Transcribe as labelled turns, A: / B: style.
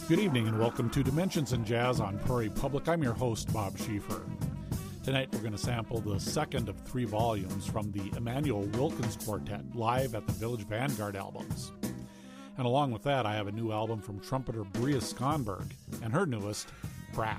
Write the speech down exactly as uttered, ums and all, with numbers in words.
A: Good evening and welcome to Dimensions in Jazz on Prairie Public. I'm your host, Bob Schieffer. Tonight we're going to sample the second of three volumes from the Emanuel Wilkins Quartet live at the Village Vanguard albums. And along with that, I have a new album from trumpeter Bria Skonberg and her newest, Brass.